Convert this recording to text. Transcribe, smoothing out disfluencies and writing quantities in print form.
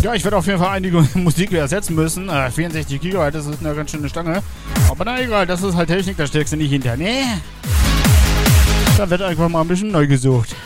Ja, ich werde auf jeden Fall einige Musik wieder ersetzen müssen. 64 GB, das ist eine ganz schöne Stange. Aber na egal, das ist halt Technik, da steckst du nicht hinter. Nee. Da wird einfach mal ein bisschen neu gesucht.